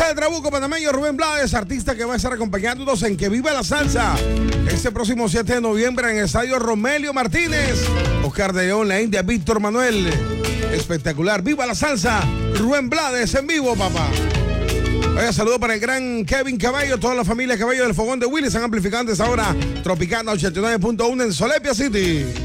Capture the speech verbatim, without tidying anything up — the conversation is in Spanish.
de Trabuco, panameño Rubén Blades, artista que va a estar acompañándonos en Que Viva la Salsa este próximo siete de noviembre en el estadio Romelio Martínez. Oscar de León, la India, Víctor Manuel. Espectacular, viva la salsa. Rubén Blades en vivo, papá. Vaya, saludo para el gran Kevin Caballo, toda la familia Caballo del Fogón de Willy. Están amplificando esta hora Tropicana ochenta y nueve punto uno en Solepia City.